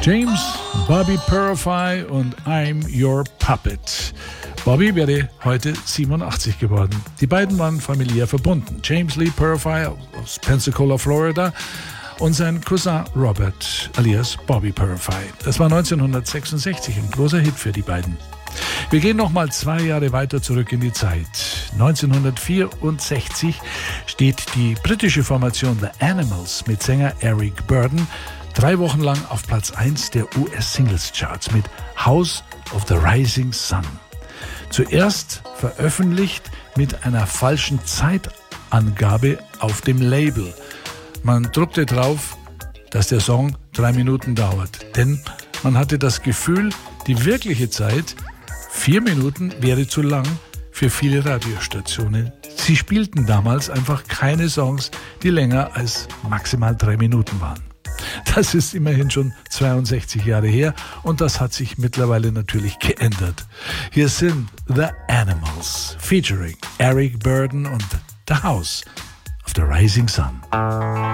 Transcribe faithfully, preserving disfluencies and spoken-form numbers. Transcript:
James, Bobby Purify und I'm Your Puppet. Bobby wäre heute siebenundachtzig geworden. Die beiden waren familiär verbunden. James Lee Purify aus Pensacola, Florida und sein Cousin Robert alias Bobby Purify. Das war neunzehnhundertsechsundsechzig ein großer Hit für die beiden. Wir gehen noch mal zwei Jahre weiter zurück in die Zeit. neunzehnhundertvierundsechzig steht die britische Formation The Animals mit Sänger Eric Burdon drei Wochen lang auf Platz eins der U S-Singles-Charts mit House of the Rising Sun. Zuerst veröffentlicht mit einer falschen Zeitangabe auf dem Label. Man druckte drauf, dass der Song drei Minuten dauert, denn man hatte das Gefühl, die wirkliche Zeit, vier Minuten, wäre zu lang für viele Radiostationen. Sie spielten damals einfach keine Songs, die länger als maximal drei Minuten waren. Das ist immerhin schon zweiundsechzig Jahre her und das hat sich mittlerweile natürlich geändert. Hier sind The Animals featuring Eric Burdon und The House of the Rising Sun.